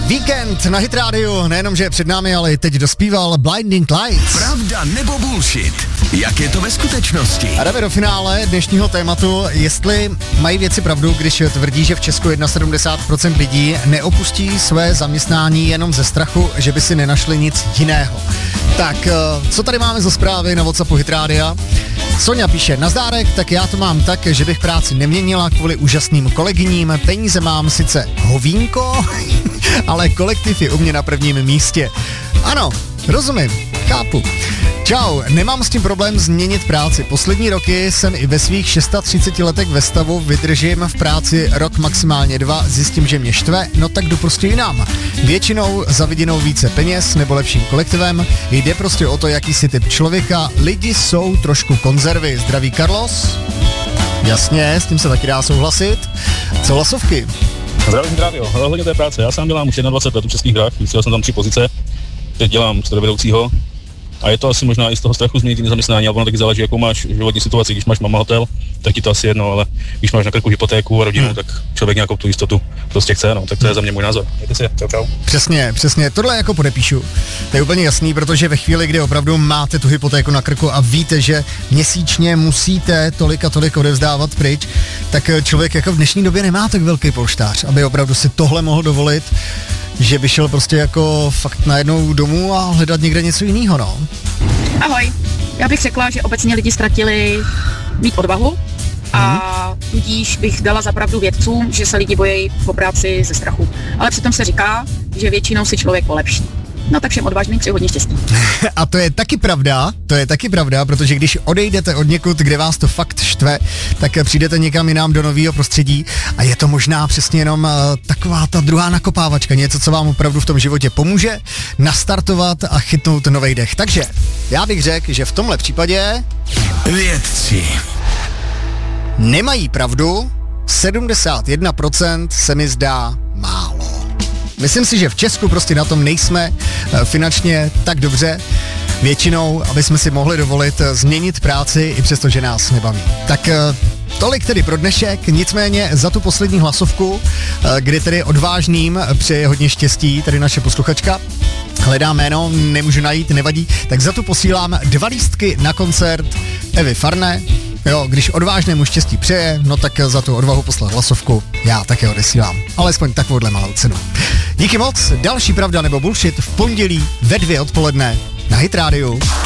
Víkend na Hit Radio, nejenom, že je před námi, ale i teď dospíval Blinding Lights. Pravda nebo bullshit? Jak je to ve skutečnosti? A jdeme do finále dnešního tématu, jestli mají věci pravdu, když tvrdí, že v Česku 71% lidí neopustí své zaměstnání jenom ze strachu, že by si nenašli nic jiného. Tak, co tady máme za zprávy na WhatsAppu Hit Radia? Sonja píše, nazdárek, tak já to mám tak, že bych práci neměnila kvůli úžasným kolegyním, peníze mám sice hovínko, ale kolektiv je u mě na prvním místě. Ano, rozumím, chápu. Čau, nemám s tím problém změnit práci. Poslední roky jsem i ve svých 630 letech ve stavu, vydržím v práci rok, maximálně 2, zjistím, že mě štve, no tak jdu prostě jinam. Většinou za viděnou více peněz nebo lepším kolektivem, jde prostě o to, jaký jsi typ člověka, lidi jsou trošku konzervy. Zdraví Carlos? Jasně, s tím se taky dá souhlasit. Co hlasovky? Zdravím rádio, ohledně té práce, já sám dělám už 21 let u Českých drah, vysílal jsem tam 3 pozice, teď dělám strojvedoucího a je to asi možná i z toho strachu změnit jiné zaměstnání, ale ono taky záleží, jakou máš životní situaci, když máš mama hotel, tak ti to asi jedno, ale když máš na krku hypotéku a rodinu, tak člověk nějakou tu jistotu prostě chce, no, tak to je za mě můj názor. Mějte si, čau. Přesně, tohle jako podepíšu. To je úplně jasný, protože ve chvíli, kdy opravdu máte tu hypotéku na krku a víte, že měsíčně musíte tolik a tolik odevzdávat pryč, tak člověk jako v dnešní době nemá tak velký polštář, aby opravdu si tohle mohl dovolit, že by šel prostě jako fakt najednou domů a hledat někde něco jiného, no. Ahoj, já bych řekla, že obecně lidi ztratili mít odvahu a tudíž bych dala za pravdu vědcům, že se lidi bojí po práci ze strachu. Ale přitom se říká, že většinou si člověk polepší. No tak všem odvážným přeji hodně štěstí. A to je taky pravda, protože když odejdete od někud, kde vás to fakt štve, tak přijdete někam jinam do nového prostředí a je to možná přesně jenom taková ta druhá nakopávačka, něco, co vám opravdu v tom životě pomůže nastartovat a chytnout novej dech. Takže já bych řekl, že v tomhle případě vědci nemají pravdu, 71% se mi zdá málo. Myslím si, že v Česku prostě na tom nejsme finančně tak dobře, většinou, aby jsme si mohli dovolit změnit práci i přesto, že nás nebaví. Tak tolik tedy pro dnešek, nicméně za tu poslední hlasovku, kdy tedy odvážným přeje hodně štěstí, tady naše posluchačka, hledám jméno, nemůžu najít, nevadí, tak za tu posílám 2 lístky na koncert Evy Farné. Jo, když odvážnému štěstí přeje, no tak za tu odvahu poslat hlasovku já také odesílám. Alespoň takovouhle malou cenu. Díky moc, další pravda nebo bullshit v pondělí ve 2 odpoledne na Hit Radio.